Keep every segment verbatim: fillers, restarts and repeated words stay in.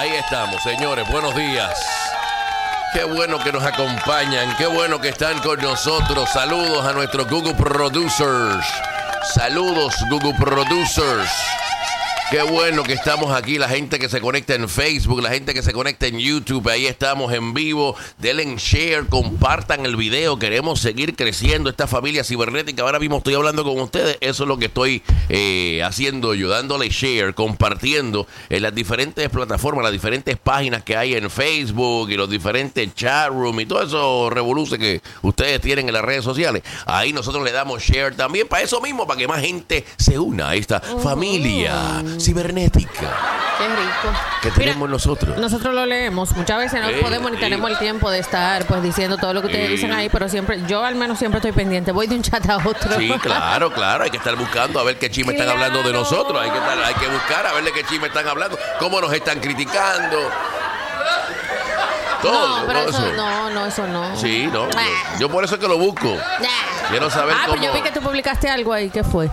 Ahí estamos, señores. Buenos días. Qué bueno que nos acompañan. Qué bueno que están con nosotros. Saludos a nuestros Google Producers. Saludos, Google Producers. Qué bueno que estamos aquí, la gente que se conecta en Facebook, la gente que se conecta en YouTube, ahí estamos en vivo. Denle share, compartan el video, queremos seguir creciendo esta familia cibernética. Ahora mismo estoy hablando con ustedes, eso es lo que estoy eh, haciendo yo, dándole share, compartiendo en las diferentes plataformas, las diferentes páginas que hay en Facebook y los diferentes chat room y todo eso revoluce que ustedes tienen en las redes sociales. Ahí nosotros le damos share también para eso mismo, para que más gente se una a esta uh-huh. familia cibernética. Qué rico. Que tenemos Mira, nosotros. Nosotros lo leemos. Muchas veces no eh, podemos ni eh. tenemos el tiempo de estar pues diciendo todo lo que ustedes eh. dicen ahí, pero siempre, yo al menos siempre estoy pendiente. Voy de un chat a otro. Sí, claro, claro. Hay que estar buscando a ver qué chisme claro. están hablando de nosotros. Hay que, estar, hay que buscar a ver de qué chisme están hablando. Cómo nos están criticando. Todo, no, pero todo eso, eso. no, no, eso no. Sí, no. Yo, yo por eso es que lo busco. Quiero saber ah, cómo. Ah, pues yo vi que tú publicaste algo ahí. ¿Qué fue?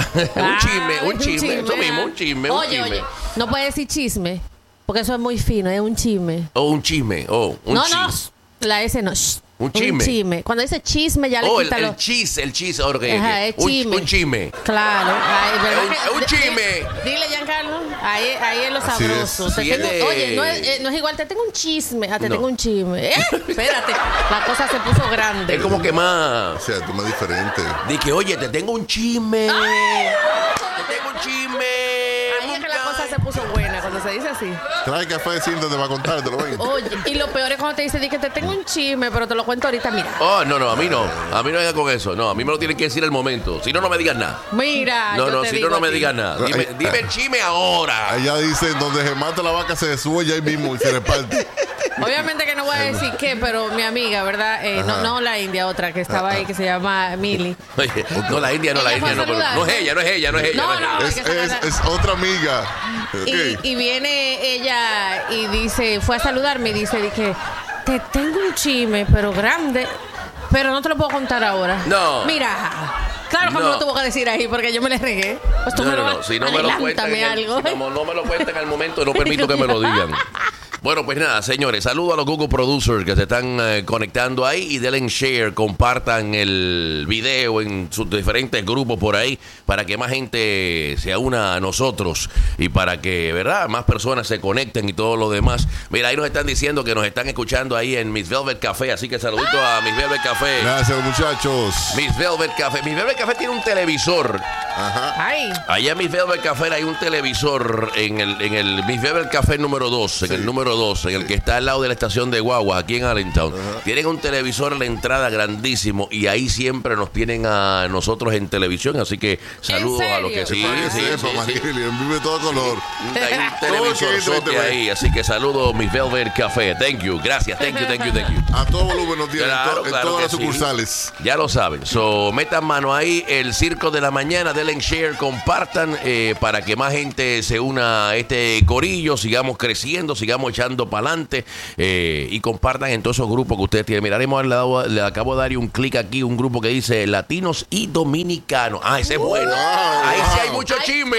un chisme, un chisme, chisme, eso mismo, un chisme, un oye, chisme. Oye, no puedes decir chisme, porque eso es muy fino, es un chisme. Oh, un chisme, oh, un no, chis. No, la S no. Shh, un chisme. Un chisme. Cuando dice chisme ya oh, le quita el, lo... el chis, el chis, okay, Ajá, okay. es chisme. Un, un chisme. Claro. Ay, ¿verdad es un, que, un chisme. D- dile, Giancarlo, ahí, ahí es lo sabroso. Te sí, tengo, de... Oye, no es, eh, no es igual, te tengo un chisme, ah, te no. tengo un chisme. Eh, espérate, la cosa se puso grande. Es como que más... O sea, tú más diferente. Dije, oye, te tengo un chisme. Ay. Te tengo un chisme. Ahí es que la cosa se puso buena cuando se dice así. Trae café de cinta, te va a contar, te lo ven. Oye, y lo peor es cuando te dice, di que te tengo un chisme, pero te lo cuento ahorita, mira. Oh, no, no, a mí no. A mí no venga con eso. No, a mí me lo tienen que decir al momento. Si no, no me digas nada. Mira, No, yo no, te si digo no, no me ti. digas nada. Dime, dime el chisme ahora. Allá dicen, donde se mata la vaca se sube ya ahí mismo y se reparte. Obviamente que no voy a decir qué, pero mi amiga, ¿verdad? Eh, no, no la india, otra que estaba ahí, que se llama Mili. Oye, no, la India, no, la India, no, pero no es ella, no es ella, no es ella. No, no, es, es, es, es otra amiga. Okay. Y, y viene ella y dice, fue a saludarme y dice, dije, te tengo un chisme, pero grande, pero no te lo puedo contar ahora. No. Mira, claro que no. me lo tuvo que decir ahí porque yo me le regué. Pues tú no, me no, lo no, si no me lo cuentan, algo. Si no, no me lo cuentan al momento, no permito que me lo digan. Bueno, pues nada, señores, saludo a los Google Producers que se están eh, conectando ahí y denle share, compartan el video en sus diferentes grupos por ahí para que más gente se una a nosotros y para que, ¿verdad?, más personas se conecten y todo lo demás. Mira, ahí nos están diciendo que nos están escuchando ahí en Miss Velvet Café, así que saludito a Miss Velvet Café. Gracias, muchachos. Miss Velvet Café. Miss Velvet Café tiene un televisor. Ajá. Ay. Allá en Miss Velvet Café hay un televisor en el, en el Miss Velvet Café número dos, sí. en el número dos, en el que está al lado de la estación de guagua, aquí en Allentown. Uh-huh. Tienen un televisor en la entrada grandísimo y ahí siempre nos tienen a nosotros en televisión, así que saludos a los que sí. sí, sí, sí, sí. Vive todo color. Hay un televisor ahí, así que saludos Miss Velvet Café. Thank you, gracias, thank you, thank you, thank you. A todo volumen nos tienen claro, en, to- claro en todas las sí. sucursales. Ya lo saben, so metan mano ahí, el Circo de la Mañana, denle share, compartan eh, para que más gente se una a este corillo, sigamos creciendo, sigamos echando para adelante eh, y compartan en todos esos grupos que ustedes tienen. Miraremos, le, le acabo de dar un clic aquí, un grupo que dice Latinos y Dominicanos. Ah, ese es bueno. Wow, ahí wow. sí hay mucho chisme.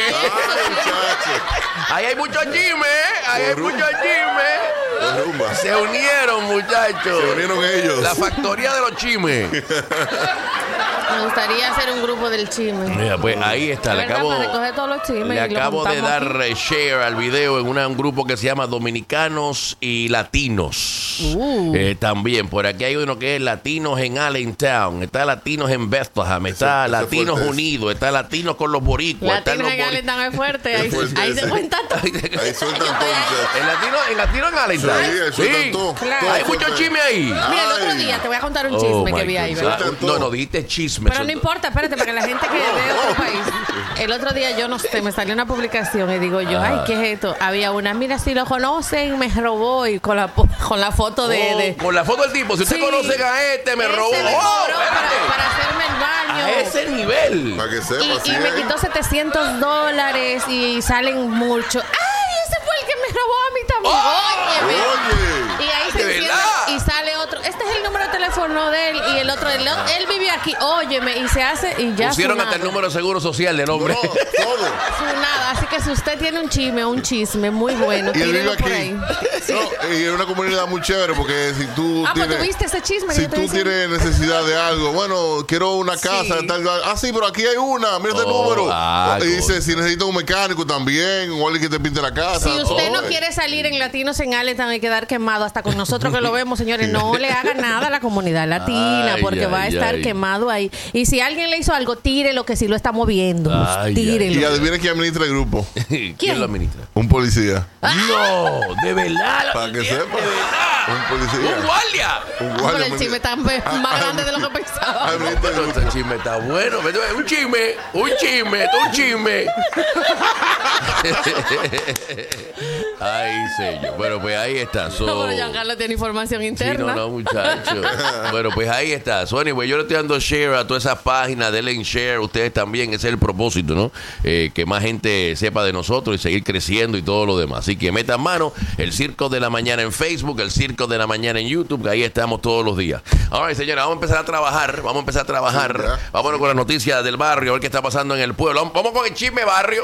Ahí hay mucho chisme. Ahí hay mucho chisme. Se unieron, muchachos. Se unieron ellos. La factoría de los chismes. Me gustaría hacer un grupo del chisme. Mira, pues ahí está. Le acabo, para recoger todos los chismes le y acabo lo de dar aquí. share al video en una, un grupo que se llama Dominicanos y Latinos. Uh. Eh, también, por aquí hay uno que es Latinos en Allentown. Está Latinos en Bethlehem. Está Ese, Latinos ese Unidos. Está Latinos con los boricuas. Latinos en Allentown es fuerte. Ahí, fuerte ahí ese. se cuentan todo. Ahí sueltan todo. En Latino, en Latino en Allentown. Sí, ahí sueltan todo. Claro. Hay mucho chisme ahí. Mira, el otro Ay. día te voy a contar un Oh, chisme que my vi ahí, God. ¿verdad? Ah, no, no, dijiste chisme. Pero no importa, espérate, para que la gente que de otro país. El otro día yo no sé, me salió una publicación y digo yo, ay, ¿qué es esto? Había una, mira, si lo conocen, me robó y con la, con la foto de... Oh, de con la foto del tipo. Si usted sí, conoce a este, me ese robó. me Oh, cobró para, espérate. para hacerme el baño. A ese nivel. Para que sepa, Y, así y me es. quitó setecientos dólares y salen mucho. ¡Ay, ese fue el que me robó a mí también! Oh, Óyeme. Oye. Y ahí Ay, se de enciende verdad. y sale otro. Este es el número de teléfono teléfono de él y el otro, él, él vive aquí, óyeme, y se hace y ya. Pusieron sonado. hasta el número de seguro social del hombre. No, todo. Nada, así que si usted tiene un chisme, un chisme muy bueno, Y él vive tírelo por aquí. ahí. No, y es una comunidad muy chévere porque si tú Ah, pues tienes, tuviste ese chisme. que si yo te tú decía. tienes necesidad de algo, bueno, quiero una casa, Sí. tal, tal. Ah, sí, pero aquí hay una, mira este Oh, número. ah, y dice, coño. si necesita un mecánico también, o alguien que te pinte la casa. Si usted todo. no quiere salir en Latinos en Allentown y quedar quemado hasta con nosotros que lo vemos, señores, no le haga nada a la comunidad latina Ay, porque ay, va a estar ay. quemado ahí. Y si alguien le hizo algo, tírelo que si lo está moviendo. Ay, Tírelo. Y adivina quién administra el grupo. ¿Quién, ¿Quién? lo administra? Un policía. No, de verdad. la- Para que de sepa. verdad. Un policía. Un guardia. Un Pero guardia. el chisme está más Ah, grande de lo que pensaba. administra el Pero grupo. este chisme está bueno. Un chisme, un chisme, un chisme. Ay, señor. Bueno, pues ahí está. So... No, pero Giancarlo tiene información Sí, interna. no, no, muchacho. Bueno, pues ahí está. So, anyway, yo le estoy dando share a todas esas páginas, denle en share, ustedes también, ese es el propósito, ¿no? Eh, que más gente sepa de nosotros y seguir creciendo y todo lo demás. Así que metan mano, el Circo de la Mañana en Facebook, el Circo de la Mañana en YouTube, que ahí estamos todos los días. Ahora, señora, vamos a empezar a trabajar, vamos a empezar a trabajar. Sí, ya. Vámonos con las noticias del barrio, a ver qué está pasando en el pueblo. Vamos, vamos con el chisme barrio.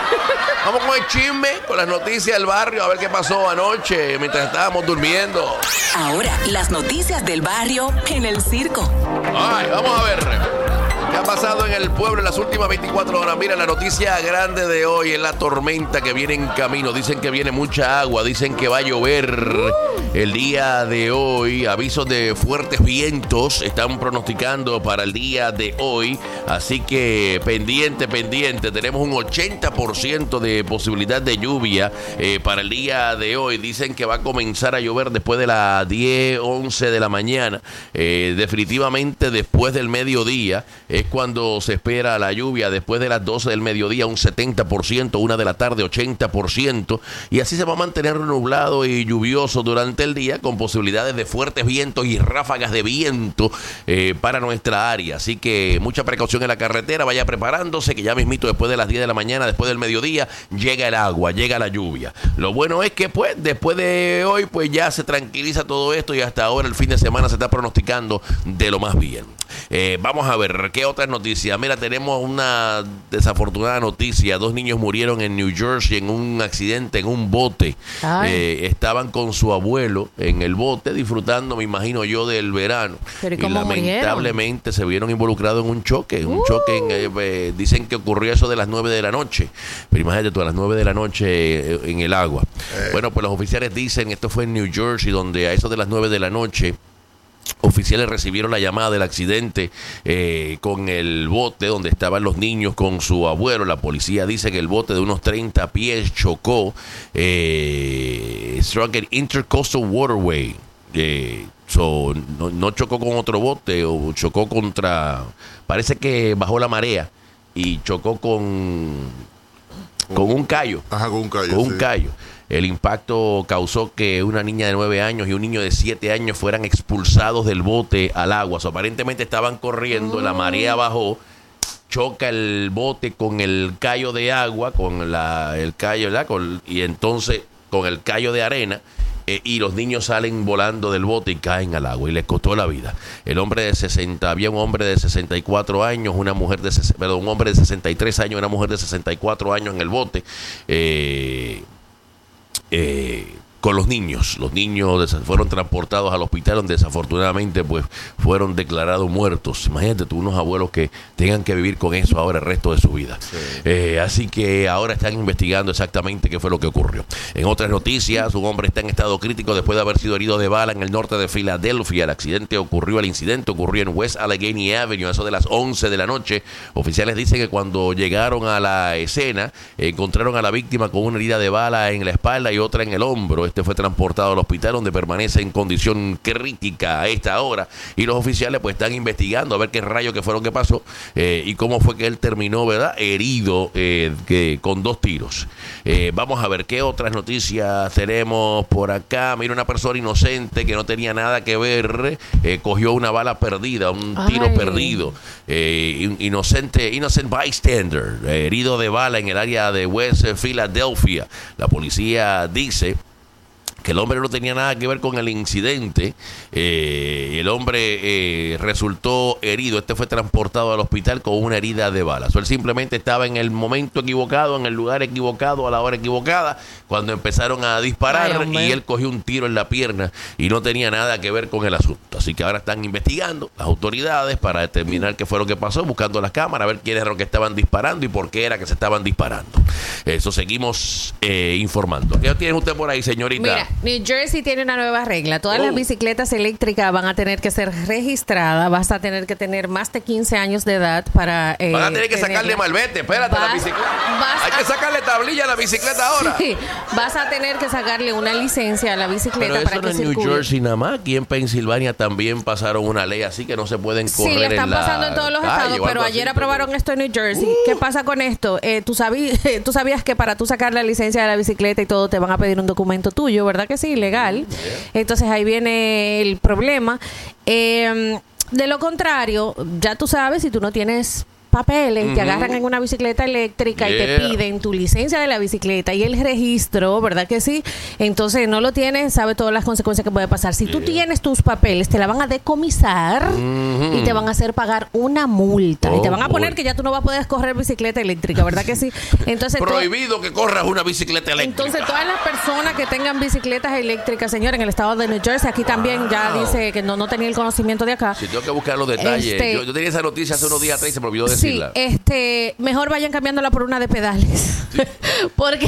Vamos con el chisme, con las noticias del barrio, a ver qué pasó anoche mientras estábamos durmiendo. Ahora, las noticias del barrio en el circo. Ay, vamos a ver. ¿Qué ha pasado en el pueblo en las últimas veinticuatro horas? Mira, la noticia grande de hoy es la tormenta que viene en camino. Dicen que viene mucha agua, dicen que va a llover el día de hoy. Avisos de fuertes vientos están pronosticando para el día de hoy. Así que pendiente, pendiente. Tenemos un ochenta por ciento de posibilidad de lluvia eh, para el día de hoy. Dicen que va a comenzar a llover después de las diez, once de la mañana. Eh, definitivamente después del mediodía es cuando se espera la lluvia. Después de las doce del mediodía un setenta por ciento, una de la tarde ochenta por ciento. Y así se va a mantener nublado y lluvioso durante el día con posibilidades de fuertes vientos y ráfagas de viento eh, para nuestra área. Así que mucha precaución en la carretera, vaya preparándose que ya mismito después de las diez de la mañana, después del mediodía, llega el agua, llega la lluvia. Lo bueno es que pues después de hoy pues ya se tranquiliza todo esto y hasta ahora el fin de semana se está pronosticando de lo más bien. Eh, vamos a ver, ¿qué otras noticias? Mira, tenemos una desafortunada noticia. Dos niños murieron en New Jersey en un accidente en un bote. Eh, estaban con su abuelo en el bote disfrutando, me imagino yo, del verano. Pero ¿y y cómo lamentablemente murieron? se vieron involucrados en un choque. Un Uh. choque, en, eh, eh, dicen que ocurrió eso de las nueve de la noche. Pero imagínate tú, a las nueve de la noche eh, en el agua. Eh. Bueno, pues los oficiales dicen, esto fue en New Jersey, donde a eso de las nueve de la noche oficiales recibieron la llamada del accidente eh, con el bote donde estaban los niños con su abuelo. La policía dice que el bote de unos treinta pies chocó eh, struck an intercoastal waterway. Eh, so, no, no chocó con otro bote o chocó contra, parece que bajó la marea y chocó con con un callo. Ajá, con un callo. Con un sí. callo. El impacto causó que una niña de nueve años y un niño de siete años fueran expulsados del bote al agua. So, aparentemente estaban corriendo, la marea bajó, choca el bote con el callo de agua, con la, el callo, ¿verdad? Con, y entonces con el callo de arena. Eh, y los niños salen volando del bote y caen al agua y les costó la vida. El hombre de sesenta, había un hombre de sesenta y cuatro años, una mujer de, perdón, un hombre de sesenta y tres años, una mujer de sesenta y cuatro años en el bote. Eh, eh, con los niños. Los niños fueron transportados al hospital donde desafortunadamente pues fueron declarados muertos. Imagínate tú, unos abuelos que tengan que vivir con eso ahora el resto de su vida. Sí. Eh, así que ahora están investigando exactamente qué fue lo que ocurrió. En otras noticias, un hombre está en estado crítico después de haber sido herido de bala en el norte de Filadelfia. El accidente ocurrió, el incidente ocurrió en West Allegheny Avenue, a eso de las once de la noche. Oficiales dicen que cuando llegaron a la escena, encontraron a la víctima con una herida de bala en la espalda y otra en el hombro. Este fue transportado al hospital donde permanece en condición crítica a esta hora y los oficiales pues están investigando a ver qué rayo que fueron que pasó eh, y cómo fue que él terminó, ¿verdad? Herido eh, que, con dos tiros. Eh, vamos a ver qué otras noticias tenemos por acá. Mira, una persona inocente que no tenía nada que ver eh, cogió una bala perdida, un tiro Ay. perdido. Eh, inocente, innocent bystander, eh, herido de bala en el área de West Philadelphia. La policía dice que el hombre no tenía nada que ver con el incidente. Eh, el hombre eh, resultó herido. Este fue transportado al hospital con una herida de bala. So, él simplemente estaba en el momento equivocado, en el lugar equivocado, a la hora equivocada, cuando empezaron a disparar. Ay, y él cogió un tiro en la pierna y no tenía nada que ver con el asunto. Así que ahora están investigando las autoridades para determinar qué fue lo que pasó, buscando las cámaras, a ver quiénes eran los que estaban disparando y por qué era que se estaban disparando. Eso seguimos eh, informando. ¿Qué tiene usted por ahí, señorita? Mira, New Jersey tiene una nueva regla. Todas oh. las bicicletas eléctricas van a tener que ser registradas. Vas a tener que tener más de quince años de edad para... Eh, van a tener que tenerla. sacarle malvete. Espérate, vas, la bicicleta. Hay a, que sacarle tablilla a la bicicleta ahora. Sí, vas a tener que sacarle una licencia a la bicicleta. Pero eso para no que es circule. New Jersey nada más. Aquí en Pensilvania también pasaron una ley así que no se pueden correr. Sí, le están en la pasando en todos los calle, estados, pero ayer así, aprobaron pero... esto en New Jersey. Uh. ¿Qué pasa con esto? Eh, ¿tú, sabí, tú sabías que para tú sacar la licencia de la bicicleta y todo te van a pedir un documento tuyo, ¿verdad que sí? Legal. Entonces ahí viene el problema. Eh, de lo contrario, ya tú sabes, si tú no tienes papeles, uh-huh. te agarran en una bicicleta eléctrica yeah. y te piden tu licencia de la bicicleta y el registro, ¿verdad que sí? Entonces no lo tienes, sabe todas las consecuencias que puede pasar. Si yeah. tú tienes tus papeles, te la van a decomisar uh-huh. y te van a hacer pagar una multa. Oh, y te van a poner boy. que ya tú no vas a poder correr bicicleta eléctrica, ¿verdad que sí? Entonces prohibido to- que corras una bicicleta eléctrica. Entonces todas las personas que tengan bicicletas eléctricas, señor, en el estado de New Jersey, aquí también wow. ya dice que no, no tenía el conocimiento de acá. Si tengo que buscar los detalles. Este, yo, yo tenía esa noticia hace unos días atrás y se me olvidó decirla. Sí, este, mejor vayan cambiándola por una de pedales. Sí. porque,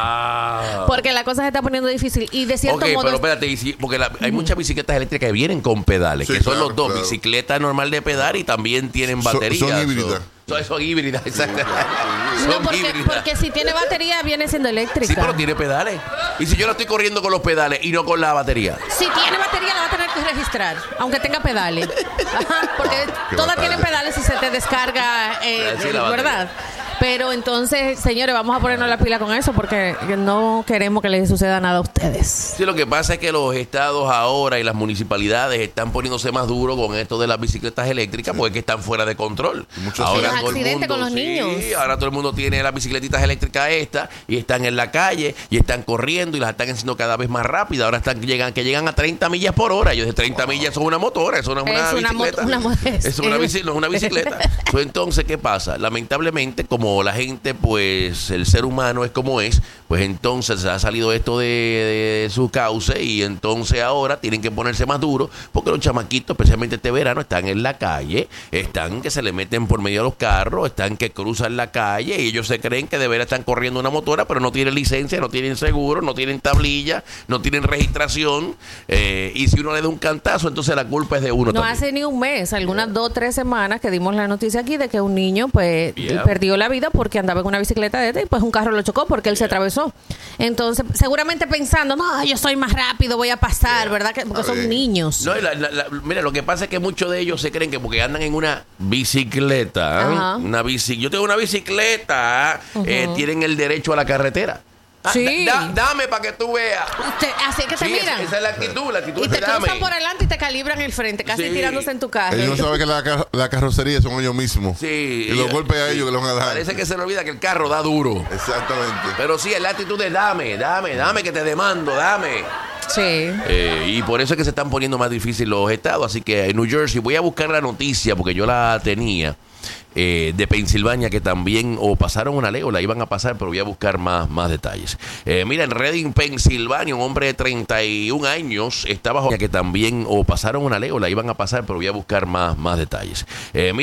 wow. porque la cosa se está poniendo difícil. Y de cierto okay, modo. Pero espérate, y si, porque la, hay mm. muchas bicicletas eléctricas que vienen con pedales, sí, que son claro, los dos, claro. bicicleta normal de pedal y también tienen batería. Son, son híbridas. Son, son híbridas, exacto. No, son porque, híbridas. Porque si tiene batería viene siendo eléctrica. Sí, pero tiene pedales. Y si yo la estoy corriendo con los pedales y no con la batería. Si tiene batería la va a tener que registrar, aunque tenga pedales. Ajá, porque oh, todas tienen pedales y se te descarga, eh, sí, ¿verdad? Pero entonces, señores, vamos a ponernos la pila con eso porque no queremos que les suceda nada a ustedes. Sí, lo que pasa es que los estados ahora y las municipalidades están poniéndose más duros con esto de las bicicletas eléctricas sí. porque están fuera de control. Muchos ahora sí, todo el mundo, con los sí, niños. ahora todo el mundo tiene las bicicletitas eléctricas estas y están en la calle y están corriendo y las están haciendo cada vez más rápidas. Ahora están llegan que llegan a treinta millas por hora. Yo de treinta wow. millas eso es una motora, eso no es una es bicicleta. Una mo- una, es una bici, no es una bicicleta. Entonces, ¿qué pasa? Lamentablemente, como la gente pues pues el ser humano es como es, pues entonces ha salido esto de, de su cauce y entonces ahora tienen que ponerse más duros porque los chamaquitos, especialmente este verano, están en la calle, están que se le meten por medio de los carros, están que cruzan la calle y ellos se creen que de veras están corriendo una motora, pero no tienen licencia, no tienen seguro, no tienen tablilla, no tienen registración eh, y si uno le da un cantazo, entonces la culpa es de uno no también. Hace ni un mes, algunas yeah. dos o tres semanas que dimos la noticia aquí de que un niño pues yeah. perdió la vida porque andaba en una bicicleta de este y pues un carro lo chocó porque él yeah. se atravesó. Entonces, seguramente pensando, no, yo soy más rápido, voy a pasar, yeah. ¿verdad? Porque son niños. No, la, la, la, mira, lo que pasa es que muchos de ellos se creen que porque andan en una bicicleta, ¿eh? una bici, yo tengo una bicicleta, uh-huh. eh, tienen el derecho a la carretera. Ah, sí. da, da, dame para que tú veas. Te, así que te sí, miran. Esa, esa es la actitud, la actitud y te dame. cruzan por adelante y te calibran el frente, casi sí. tirándose en tu carro. Ellos no saben que la, car- la carrocería son ellos mismos. Sí. Y los golpes a ellos que los van a dar. Parece que se le olvida que el carro da duro. Exactamente. Pero sí, es la actitud de dame, dame, dame que te demando, dame. Sí. Eh, y por eso es que se están poniendo más difíciles los estados. Así que en New Jersey, voy a buscar la noticia porque yo la tenía. Eh, de Pensilvania que también o pasaron una ley o la iban a pasar, pero voy a buscar más, más detalles. Eh, mira, en Reading, Pensilvania, un hombre de treinta y un años está bajo que también o pasaron una ley o la iban a pasar, pero voy a buscar más, más detalles. Eh, mira,